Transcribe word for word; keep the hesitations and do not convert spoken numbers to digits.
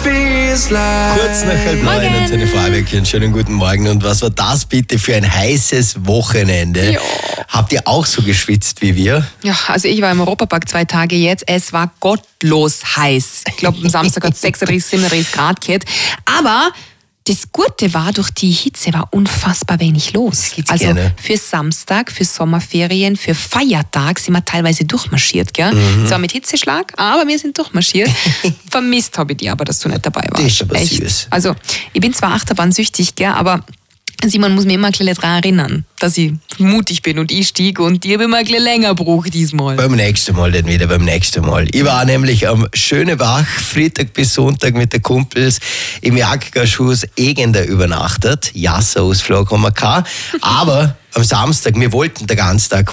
Kurz nach halb neun, Antenne Vorarlberg, einen schönen guten Morgen. Und was war das bitte für ein heißes Wochenende? Ja. Habt ihr auch so geschwitzt wie wir? Ja, also ich war im Europapark zwei Tage jetzt. Es war gottlos heiß. Ich glaube, am Samstag hat es sechsunddreißig, siebenunddreißig Grad gehabt. Aber das Gute war, durch die Hitze war unfassbar wenig los. geht's Also gerne. für Samstag, für Sommerferien, für Feiertag sind wir teilweise durchmarschiert. Gell? Mhm. Zwar mit Hitzeschlag, aber wir sind durchmarschiert. Vermisst habe ich die aber, dass du nicht dabei warst. Das ist aber Echt. süß. Also ich bin zwar achterbahnsüchtig, gell, aber Simon muss mir immer ein bisschen daran erinnern, dass ich mutig bin und ich stieg und ich habe immer ein bisschen länger brauche diesmal. Beim nächsten Mal dann wieder, beim nächsten Mal. Ich war nämlich am Schönebach, Freitag bis Sonntag mit den Kumpels im Jagdgasthaus Egender übernachtet. Ja, so Ausflug haben wir gehabt. Aber am Samstag, wir wollten den ganzen Tag